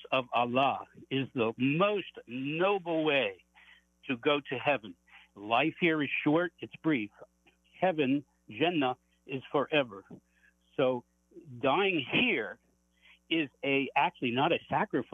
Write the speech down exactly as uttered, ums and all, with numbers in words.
of Allah is the most noble way to go to heaven. Life here is short, it's brief. Heaven, Jannah, is forever. So dying here is a actually not a sacrifice.